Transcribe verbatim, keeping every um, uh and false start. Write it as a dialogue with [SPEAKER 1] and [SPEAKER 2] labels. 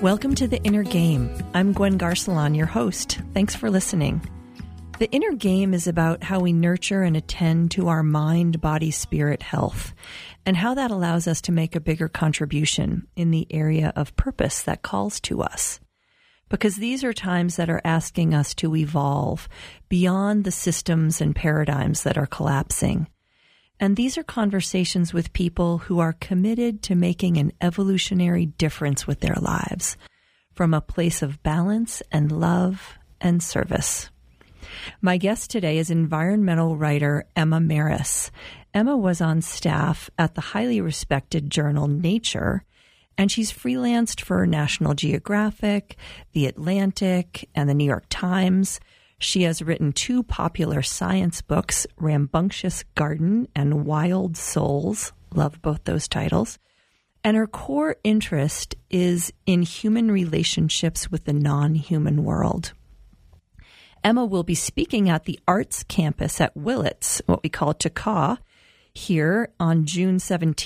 [SPEAKER 1] Welcome to The Inner Game. I'm Gwen Garcelon, your host. Thanks for listening. The Inner Game is about how we nurture and attend to our mind, body, spirit health, and how that allows us to make a bigger contribution in the area of purpose that calls to us. Because these are times that are asking us to evolve beyond the systems and paradigms that are collapsing. And these are conversations with people who are committed to making an evolutionary difference with their lives from a place of balance and love and service. My guest today is environmental writer Emma Marris. Emma was on staff at the highly respected journal Nature, and she's freelanced for National Geographic, The Atlantic, and the New York Times. She has written two popular science books, Rambunctious Garden and Wild Souls. Love both those titles. And her core interest is in human relationships with the non-human world. Emma will be speaking at the Arts Campus at Willits, what we call T C A W, here on June seventeenth.